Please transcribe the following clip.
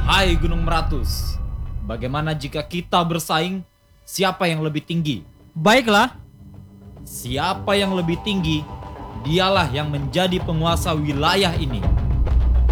Hai Gunung Meratus, bagaimana jika kita bersaing siapa yang lebih tinggi? Baiklah, Siapa yang lebih tinggi, dialah yang menjadi penguasa wilayah ini.